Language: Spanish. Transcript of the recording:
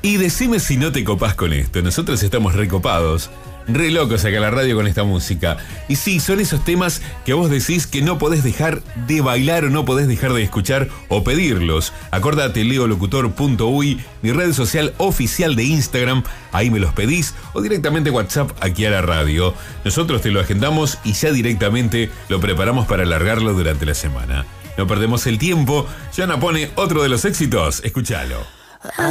Y decime si no te copás con esto. Nosotros estamos recopados, re locos acá en la radio con esta música. Y sí, son esos temas que vos decís que no podés dejar de bailar o no podés dejar de escuchar o pedirlos. Acordate, leolocutor.uy, mi red social oficial de Instagram. Ahí me los pedís o directamente WhatsApp aquí a la radio. Nosotros te lo agendamos y ya directamente lo preparamos para alargarlo durante la semana. No perdemos el tiempo. Yana pone otro de los éxitos. Escúchalo.